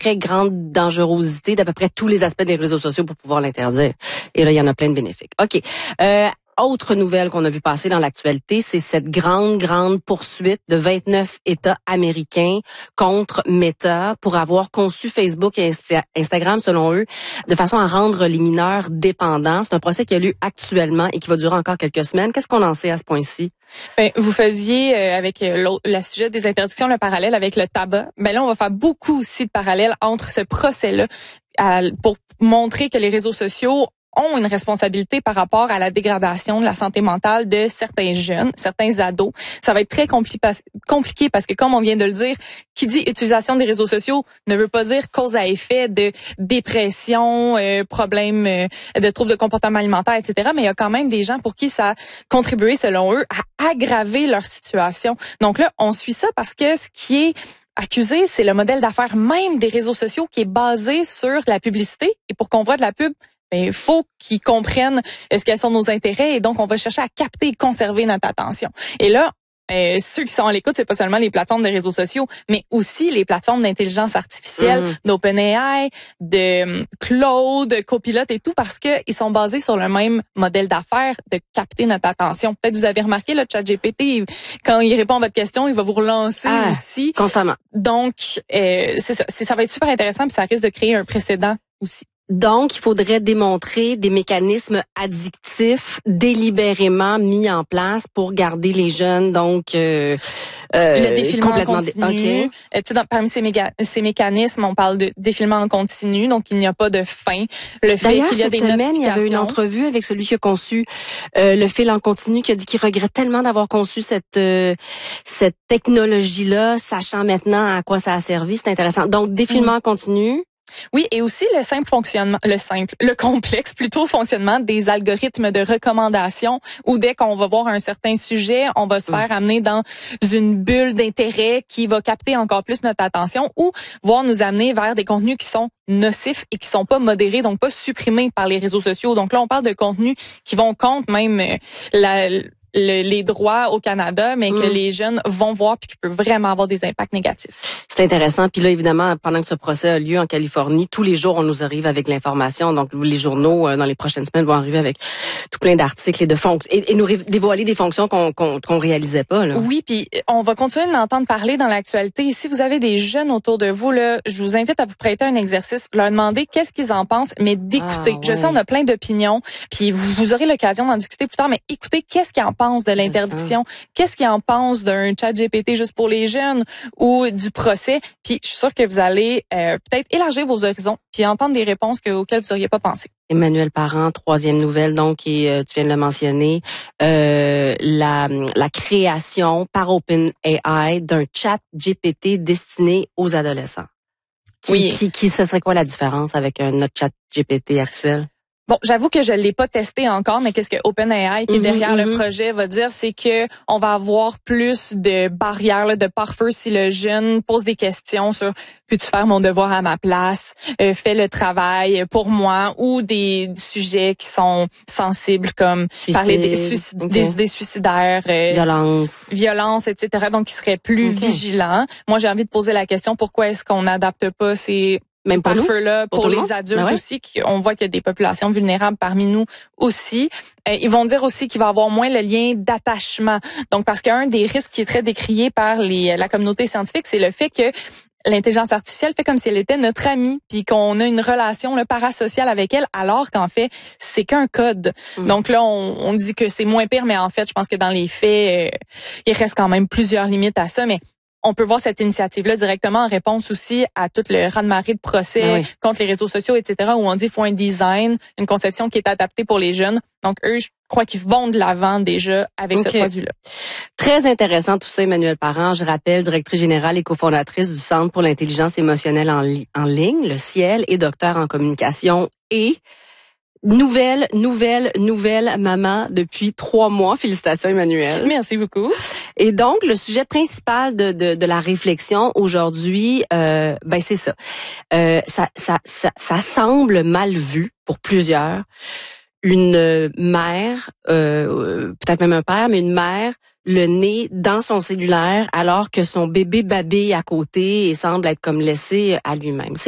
très grande dangerosité d'à peu près tous les aspects des réseaux sociaux pour pouvoir l'interdire. Et là, il y en a plein de bénéfiques. OK. Autre nouvelle qu'on a vu passer dans l'actualité, c'est cette grande poursuite de 29 États américains contre Meta pour avoir conçu Facebook et Instagram, selon eux, de façon à rendre les mineurs dépendants. C'est un procès qui a lieu actuellement et qui va durer encore quelques semaines. Qu'est-ce qu'on en sait à ce point-ci? Ben, vous faisiez avec le sujet des interdictions le parallèle avec le tabac. Ben là, on va faire beaucoup aussi de parallèles entre ce procès-là pour montrer que les réseaux sociaux ont une responsabilité par rapport à la dégradation de la santé mentale de certains jeunes, certains ados. Ça va être très compliqué parce que, comme on vient de le dire, qui dit utilisation des réseaux sociaux ne veut pas dire cause à effet de dépression, problèmes de troubles de comportement alimentaire, etc. Mais il y a quand même des gens pour qui ça a contribué, selon eux, à aggraver leur situation. Donc là, on suit ça parce que ce qui est accusé, c'est le modèle d'affaires même des réseaux sociaux qui est basé sur la publicité. Et pour qu'on voit de la pub, il faut qu'ils comprennent ce quels sont nos intérêts et donc on va chercher à capter et conserver notre attention. Et là, ceux qui sont à l'écoute, c'est pas seulement les plateformes de réseaux sociaux, mais aussi les plateformes d'intelligence artificielle, d'OpenAI, de Claude, Copilot et tout, parce que ils sont basés sur le même modèle d'affaires de capter notre attention. Peut-être vous avez remarqué le ChatGPT, quand il répond à votre question, il va vous relancer aussi. Constamment. Donc, c'est ça. Ça va être super intéressant, puis ça risque de créer un précédent aussi. Donc, il faudrait démontrer des mécanismes addictifs délibérément mis en place pour garder les jeunes, donc le défilement complètement en continu. Parmi ces mécanismes, on parle de défilement en continu, donc il n'y a pas de fin. Le fait D'ailleurs, qu'il y a cette des semaine, il y avait une entrevue avec celui qui a conçu le fil en continu, qui a dit qu'il regrette tellement d'avoir conçu cette technologie-là, sachant maintenant à quoi ça a servi. C'est intéressant. Donc, défilement en continu. Oui, et aussi le complexe plutôt fonctionnement des algorithmes de recommandation où dès qu'on va voir un certain sujet, on va se faire amener dans une bulle d'intérêt qui va capter encore plus notre attention ou voir nous amener vers des contenus qui sont nocifs et qui sont pas modérés, donc pas supprimés par les réseaux sociaux. Donc là, on parle de contenus qui vont contre même les droits au Canada, mais que les jeunes vont voir puis qui peut vraiment avoir des impacts négatifs. C'est intéressant. Puis là, évidemment, pendant que ce procès a lieu en Californie, tous les jours, on nous arrive avec l'information. Donc, les journaux, dans les prochaines semaines, vont arriver avec tout plein d'articles et de fonctions et nous dévoiler des fonctions qu'on réalisait pas, là. Oui, puis on va continuer d'entendre parler dans l'actualité. Et si vous avez des jeunes autour de vous, là, je vous invite à vous prêter un exercice, leur demander qu'est-ce qu'ils en pensent, mais d'écouter. Je sais, on a plein d'opinions, puis vous aurez l'occasion d'en discuter plus tard, mais écoutez qu'est-ce qu'ils en pensent de l'interdiction, qu'est-ce qu'ils en pensent d'un ChatGPT juste pour les jeunes ou du procès. Puis je suis sûre que vous allez peut-être élargir vos horizons puis entendre des réponses auxquelles vous n'auriez pas pensé. Emmanuelle Parent, troisième nouvelle, donc, et tu viens de le mentionner, la création par OpenAI d'un chat GPT destiné aux adolescents. Ce serait quoi la différence avec notre chat GPT actuel? Bon, j'avoue que je l'ai pas testé encore, mais qu'est-ce que OpenAI qui est derrière le projet va dire, c'est que on va avoir plus de barrières, là, de pare-feu si le jeune pose des questions sur peux-tu faire mon devoir à ma place, fais le travail pour moi, ou des sujets qui sont sensibles comme parler des idées suicidaires, violence, etc. Donc, il serait plus vigilant. Moi, j'ai envie de poser la question pourquoi est-ce qu'on n'adapte pas ces même pare-feu-là pour les adultes aussi, on voit qu'il y a des populations vulnérables parmi nous aussi. Ils vont dire aussi qu'il va y avoir moins le lien d'attachement. Donc, parce qu'un des risques qui est très décrié par la communauté scientifique, c'est le fait que l'intelligence artificielle fait comme si elle était notre amie, puis qu'on a une relation parasociale avec elle, alors qu'en fait, c'est qu'un code. Donc là, on dit que c'est moins pire, mais en fait, je pense que dans les faits, il reste quand même plusieurs limites à ça, mais on peut voir cette initiative-là directement en réponse aussi à tout le raz-de-marée de procès contre les réseaux sociaux, etc., où on dit qu'il faut un design, une conception qui est adaptée pour les jeunes. Donc, eux, je crois qu'ils vont de l'avant déjà avec ce produit-là. Très intéressant tout ça, Emmanuelle Parent. Je rappelle, directrice générale et cofondatrice du Centre pour l'intelligence émotionnelle en ligne, le Ciel, et docteur en communication et nouvelle maman depuis 3 mois. Félicitations, Emmanuelle. Merci beaucoup. Et donc, le sujet principal de la réflexion aujourd'hui, c'est ça. Ça semble mal vu pour plusieurs. Une mère, peut-être même un père, mais une mère, le nez dans son cellulaire alors que son bébé babille à côté et semble être comme laissé à lui-même.